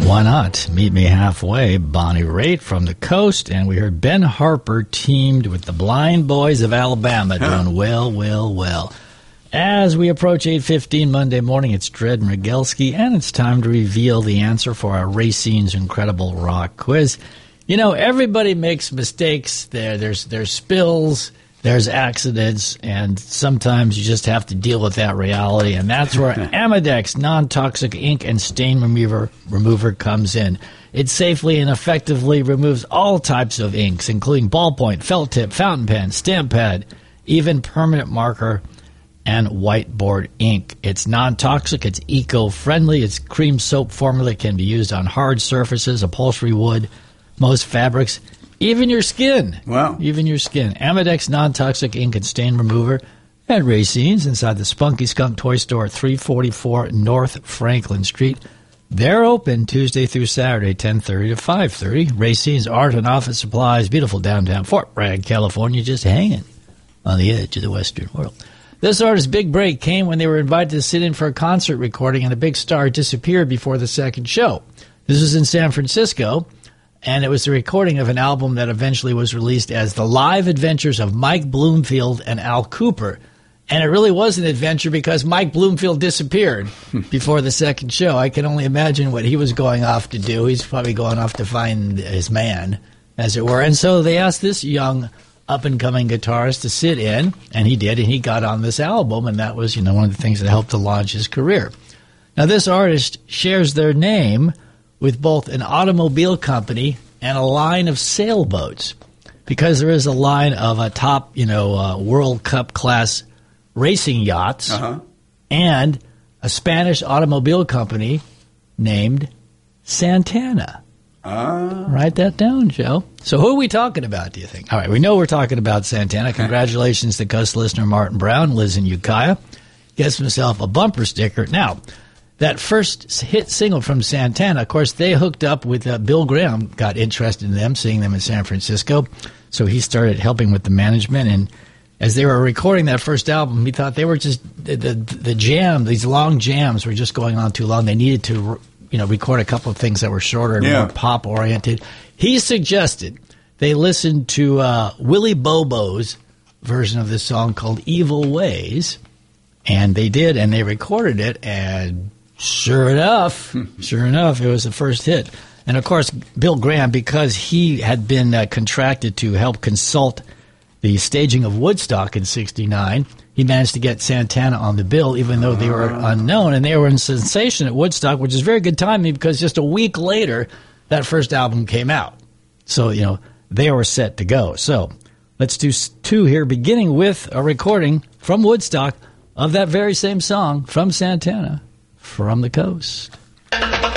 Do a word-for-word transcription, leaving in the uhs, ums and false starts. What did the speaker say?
Why not? Meet Me Halfway, Bonnie Raitt from the Coast, and we heard Ben Harper teamed with the Blind Boys of Alabama doing well, well, well. As we approach eight fifteen Monday morning, it's Dred and Rogelski, and it's time to reveal the answer for our Racine's Incredible Rock Quiz. You know, everybody makes mistakes. There, there's there's spills, there's accidents, and sometimes you just have to deal with that reality, and that's where Amedex non-toxic ink and stain remover remover comes in. It safely and effectively removes all types of inks, including ballpoint, felt tip, fountain pen, stamp pad, even permanent marker, and whiteboard ink. It's non-toxic, it's eco-friendly, its cream soap formula can be used on hard surfaces, upholstery, wood, most fabrics, even your skin. Wow. Even your skin. Amedex non-toxic ink and stain remover at Racine's inside the Spunky Skunk Toy Store, three forty-four North Franklin Street. They're open Tuesday through Saturday, ten thirty to five thirty. Racine's Art and Office Supplies, beautiful downtown Fort Bragg, California, just hanging on the edge of the Western world. This artist's big break came when they were invited to sit in for a concert recording, and the big star disappeared before the second show. This was in San Francisco, and it was the recording of an album that eventually was released as The Live Adventures of Mike Bloomfield and Al Kooper. And it really was an adventure because Mike Bloomfield disappeared before the second show. I can only imagine what he was going off to do. He's probably going off to find his man, as it were. And so they asked this young up-and-coming guitarist to sit in, and he did, and he got on this album, and that was, you know, one of the things that helped to launch his career. Now, this artist shares their name with both an automobile company and a line of sailboats, because there is a line of a top, you know, uh, World Cup class racing yachts uh-huh. and a Spanish automobile company named Santana. Uh. Write that down, Joe. So who are we talking about, do you think? All right, we know we're talking about Santana. Congratulations to Coast listener Martin Brown, lives in Ukiah. Gets himself a bumper sticker. Now, that first hit single from Santana, of course, they hooked up with uh, Bill Graham, got interested in them, seeing them in San Francisco. So he started helping with the management. And as they were recording that first album, he thought they were just, the, the, the jam, these long jams were just going on too long. They needed to, you know, record a couple of things that were shorter and yeah. more pop-oriented. He suggested they listen to uh, Willie Bobo's version of this song called Evil Ways. And they did, and they recorded it, and sure enough, sure enough, it was the first hit. And, of course, Bill Graham, because he had been uh, contracted to help consult the staging of Woodstock in sixty-nine, he managed to get Santana on the bill, even though they were unknown. And they were in sensation at Woodstock, which is very good timing because just a week later, that first album came out. So, you know, they were set to go. So let's do two here, beginning with a recording from Woodstock of that very same song from Santana, From the Coast.